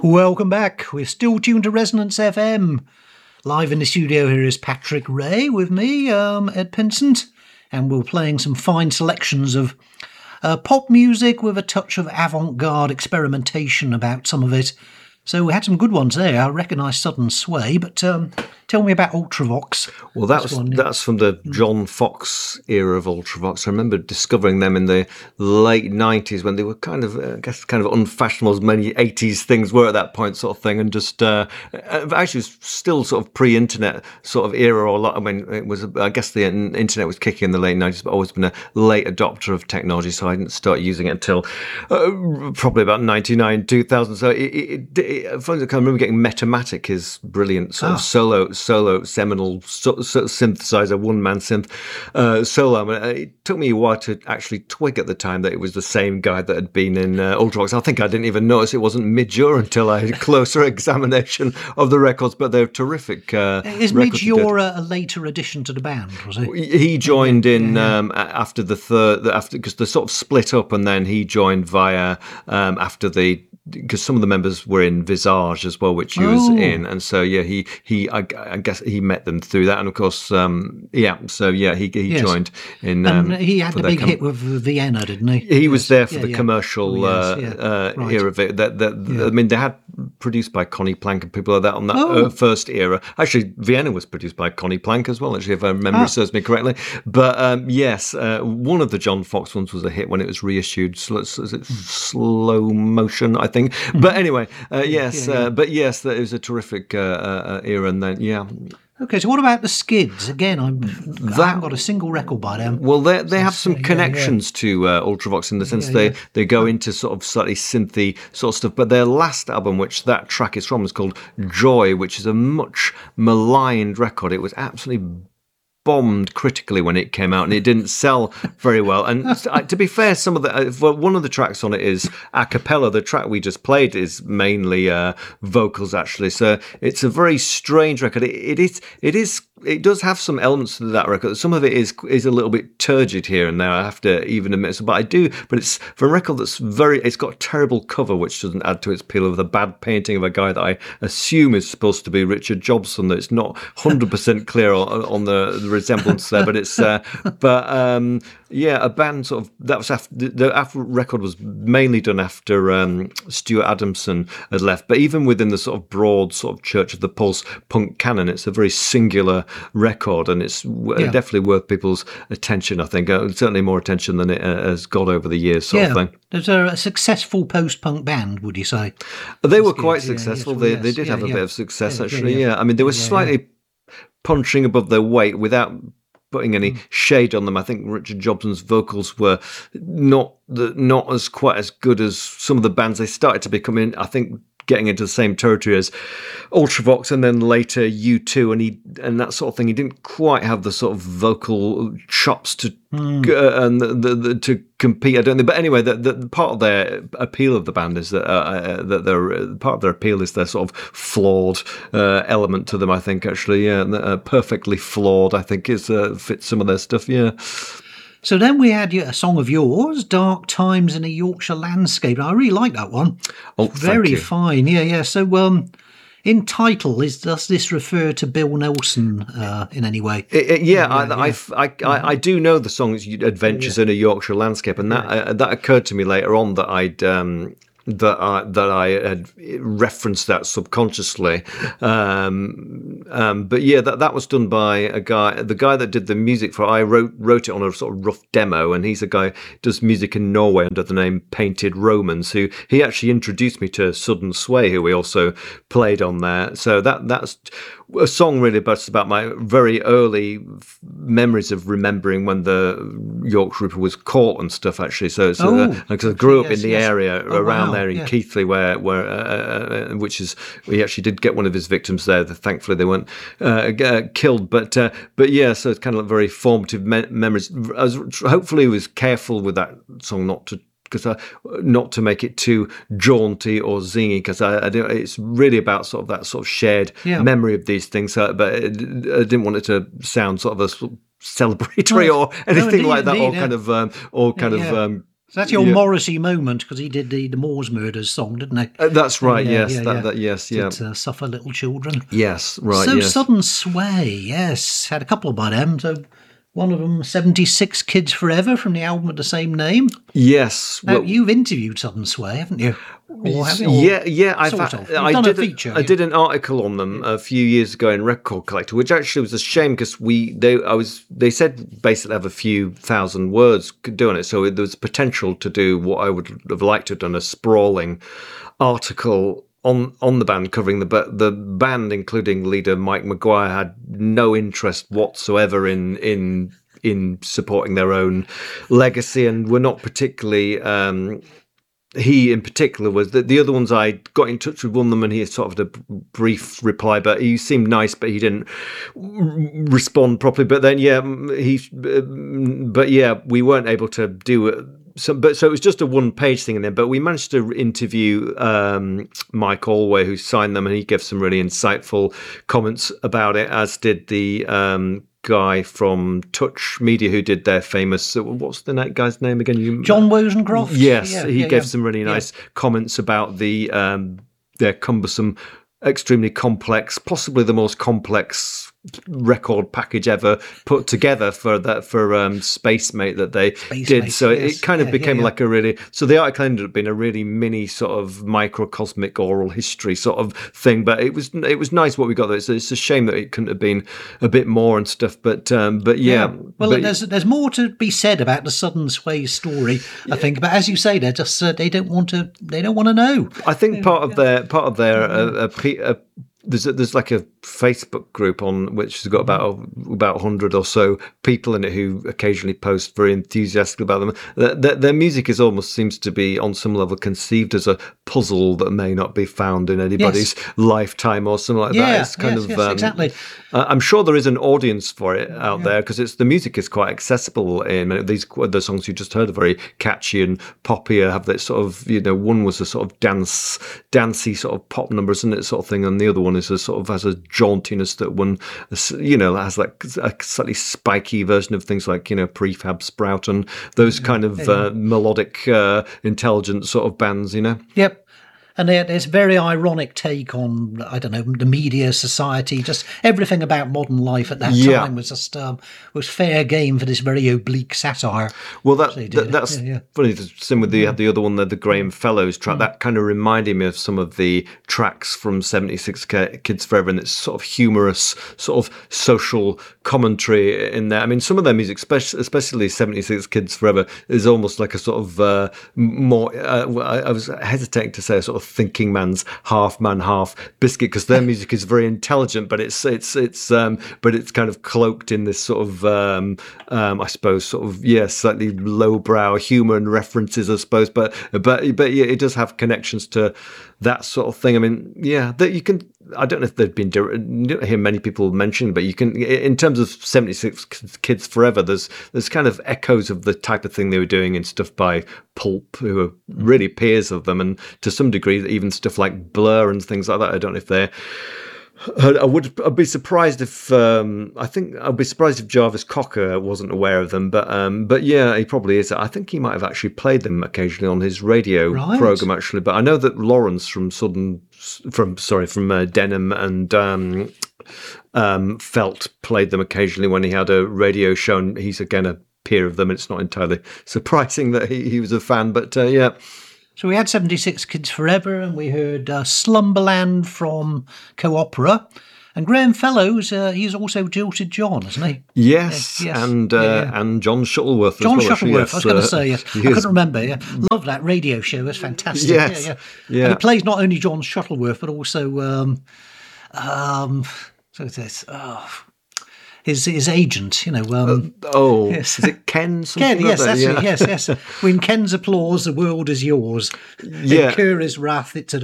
Welcome back. We're still tuned to Resonance FM. Live in the studio here is Patrick Ray with me, Ed Pinsent, and we're playing some fine selections of pop music with a touch of avant-garde experimentation about some of it. So we had some good ones there. I recognise Sudden Sway, but tell me about Ultravox. Well, that's from the John Foxx era of Ultravox. I remember discovering them in the late 90s when they were kind of unfashionable, as many 80s things were at that point, sort of thing, and just actually still sort of pre-internet sort of era. Or a lot. I mean, it was. I guess the internet was kicking in the late 90s, but I've always been a late adopter of technology, so I didn't start using it until probably about 99, 2000. So I remember getting Metamatic, his brilliant sort of solo seminal synthesizer, one-man synth solo. I mean, it took me a while to actually twig at the time that it was the same guy that had been in Ultravox. I think I didn't even notice it wasn't Midge-Ure until I had a closer examination of the records, but they're terrific. Is Midge-Ure a later addition to the band, was he? He joined in after because they sort of split up, and then he joined via after because some of the members were in Visage as well, which he was in, and so I guess he met them through that, and of course, he joined in. And he had the big hit with Vienna, didn't he? He was there for the commercial era of it. I mean, they had produced by Connie Plank and people like that on that first era. Actually, Vienna was produced by Connie Plank as well, actually, if my memory serves me correctly. But one of the John Foxx ones was a hit when it was reissued. Slow Motion, I think. But anyway, but yes, that was a terrific era, and then Okay, so what about the Skids? Again, I haven't got a single record by them. Well, they have some connections to Ultravox in the sense they go into sort of slightly synthy sort of stuff. But their last album, which that track is from, is called Joy, which is a much maligned record. It was absolutely bombed critically when it came out, and it didn't sell very well. And to be fair, some of one of the tracks on it is a cappella. The track we just played is mainly vocals, actually. So it's a very strange record. It does have some elements to that record. Some of it is a little bit turgid here and there, I have to even admit. But it's for a record it's got a terrible cover, which doesn't add to its appeal, of the bad painting of a guy that I assume is supposed to be Richard Jobson. That it's not 100% clear on the resemblance there, but it's a band sort of that was after the record was mainly done after Stuart Adamson had left. But even within the sort of broad sort of Church of the Pulse punk canon, it's a very singular record, and it's definitely worth people's attention, I think. Certainly more attention than it has got over the years, sort of thing. There's a successful post-punk band, would you say? They were quite successful. They did have a bit of success, actually. I mean, they were slightly punching above their weight without putting any shade on them. I think Richard Jobson's vocals were not as quite as good as some of the bands they started to become in. I think getting into the same territory as Ultravox, and then later U2, and that sort of thing. He didn't quite have the sort of vocal chops to to compete. I don't think, but anyway, the part of their appeal of the band is that part of their appeal is their sort of flawed element to them. I think actually, perfectly flawed. I think fits some of their stuff. Yeah. So then we had a song of yours, Dark Times in a Yorkshire Landscape. I really like that one. Oh, very fine. Yeah. So, in title, does this refer to Bill Nelson in any way? I do know the song Adventures in a Yorkshire Landscape, and that occurred to me later on that I had referenced that subconsciously, but that was done by the guy that did the music for. I wrote it on a sort of rough demo, and he's a guy who does music in Norway under the name Painted Romans. Who he actually introduced me to Sudden Sway, who we also played on there. So that's a song really about my very early memories of remembering when the Yorkshire Ripper was caught and stuff. Actually, because I grew up in the area around there in Keighley, where which is we actually did get one of his victims there. Thankfully, they weren't killed, but yeah. So it's kind of like very formative memories. Hopefully, he was careful with that song not to make it too jaunty or zingy, because it's really about sort of that sort of shared memory of these things. But I didn't want it to sound sort of a celebratory or anything like that, or kind of So that's your Morrissey moment, because he did the Moors Murders song, didn't he? That's right. Yes. Yes. Yeah. Suffer Little Children. Yes. Right. So yes. Sudden Sway. Yes, had a couple by them. So one of them, 76 Kids Forever, from the album of the same name. Yes. Now, you've interviewed Sudden Sway, haven't you? Or have you? Yeah. I did an article on them a few years ago in Record Collector, which actually was a shame because they said basically have a few thousand words doing it, so there was potential to do what I would have liked to have done, a sprawling article on the band, covering the band, including leader Mike Maguire, had no interest whatsoever in supporting their own legacy, and were not particularly. He in particular was the other ones. I got in touch with one of them, and he sort of had a brief reply, but he seemed nice, but he didn't respond properly. But then, we weren't able to do it. So it was just a one-page thing in there, but we managed to interview Mike Allway, who signed them, and he gave some really insightful comments about it, as did the guy from Touch Media who did their famous, what's the guy's name again? John Wozencroft? Yes, he gave some really nice comments about their cumbersome, extremely complex, possibly the most complex record package ever put together for Spacemate that they did. So it kind of became like a really, so the article ended up being a really mini sort of microcosmic oral history sort of thing, but it was nice what we got there. It's a shame that it couldn't have been a bit more and stuff, but yeah. Well, there's more to be said about the Sudden Sway story, I think, but as you say, they're just they don't want to know. I think part of their there's like a Facebook group on which has got about 100 or so people in it who occasionally post very enthusiastically about them. Their music almost seems to be on some level conceived as a puzzle that may not be found in anybody's lifetime or something like that. It's kind of exactly. I'm sure there is an audience for it out there, because the music is quite accessible. In the songs you just heard are very catchy and poppy. Have that sort of, one was a sort of dancey sort of pop number, isn't it, sort of thing, and the other one is has a jauntiness that one, has like a slightly spiky version of things like, Prefab Sprout and those kind of melodic, intelligent sort of bands, Yep. And there's a very ironic take on, I don't know, the media, society, just everything about modern life at that time was just was fair game for this very oblique satire. Well, that's funny. The same with the other one, the Graham Fellows track. That kind of reminded me of some of the tracks from 76 Kids Forever, and it's sort of humorous, sort of social commentary in there. I mean, some of their music, especially 76 Kids Forever, is almost like a sort of more. I was hesitating to say a sort of thinking man's half man, half biscuit, because their music is very intelligent, but it's kind of cloaked in this sort of I suppose sort of slightly lowbrow humor and references, I suppose, but it does have connections to that sort of thing. I mean, that you can. I don't know if they've been. You don't hear many people mention, but you can. In terms of 76 Kids Forever, there's kind of echoes of the type of thing they were doing in stuff by Pulp, who are really peers of them, and to some degree, even stuff like Blur and things like that. I don't know if they're. I'd be surprised if I'd be surprised if Jarvis Cocker wasn't aware of them, but yeah, he probably is. I think he might have actually played them occasionally on his radio program, actually. But I know that Lawrence from Denim and Felt played them occasionally when he had a radio show, and he's again a peer of them. It's not entirely surprising that he was a fan, but yeah. So we had 76 Kids Forever, and we heard Slumberland from Co-Opera. And Graham Fellows, he's also Jilted John, isn't he? Yes. And John Shuttleworth John as well. Shuttleworth, I was going to say, yes. I couldn't remember, Love that radio show, it was fantastic. Yes. Yeah. And he plays not only John Shuttleworth, but also, his agent, yes. Is it Ken? Ken, yes, that's it, yes. When Ken's applause, the world is yours. Yeah. Cur's wrath, it's a